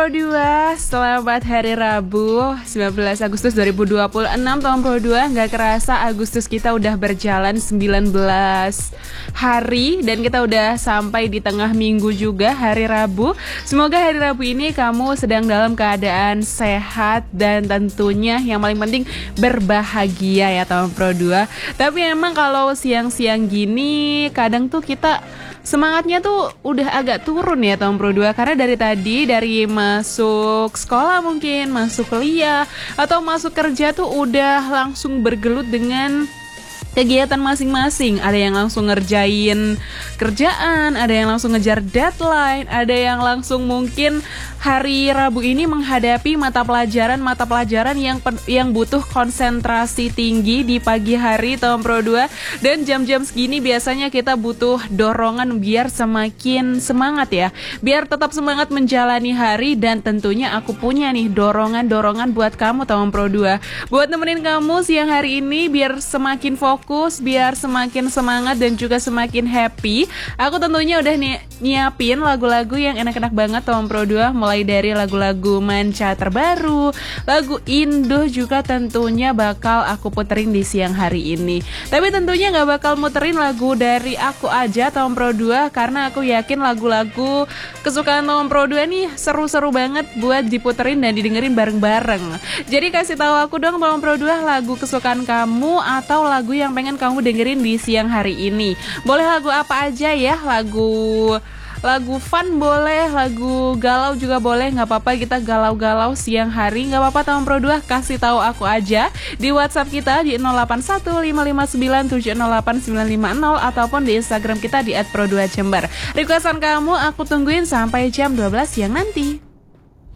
Pro 2, selamat hari Rabu 19 Agustus 2026 Tom Pro 2. Gak kerasa Agustus kita udah berjalan 19 hari dan kita udah sampai di tengah minggu juga, hari Rabu. Semoga hari Rabu ini kamu sedang dalam keadaan sehat dan tentunya yang paling penting berbahagia ya Tom Pro 2. Tapi emang kalau siang-siang gini kadang tuh kita semangatnya tuh udah agak turun ya Tom Pro 2. Karena dari masuk sekolah mungkin, masuk kuliah atau masuk kerja tuh udah langsung bergelut dengan kegiatan masing-masing. Ada yang langsung ngerjain kerjaan, ada yang langsung ngejar deadline, ada yang langsung mungkin hari Rabu ini menghadapi mata pelajaran yang butuh konsentrasi tinggi di pagi hari Tom Pro 2. Dan jam-jam segini biasanya kita butuh dorongan biar semakin semangat ya, biar tetap semangat menjalani hari. Dan tentunya aku punya nih dorongan buat kamu Tom Pro 2, buat nemenin kamu siang hari ini biar semakin fokus, biar semakin semangat dan juga semakin happy. Aku tentunya udah nyiapin lagu-lagu yang enak-enak banget Tom Pro 2, mulai dari lagu-lagu manca terbaru, lagu Indo juga tentunya bakal aku puterin di siang hari ini. Tapi tentunya gak bakal muterin lagu dari aku aja Tom Pro 2, karena aku yakin lagu-lagu kesukaan Tom Pro 2 nih seru-seru banget buat diputerin dan didengerin bareng-bareng. Jadi kasih tahu aku dong Tom Pro 2 lagu kesukaan kamu atau lagu yang pengen kamu dengerin di siang hari ini. Boleh lagu apa aja ya, lagu fun boleh, lagu galau juga boleh, nggak apa-apa kita galau-galau siang hari, nggak apa-apa Tom Pro 2, kasih tahu aku aja di WhatsApp kita di 081559708950 ataupun di Instagram kita di @pro2jember. Requestan kamu aku tungguin sampai jam 12 siang nanti.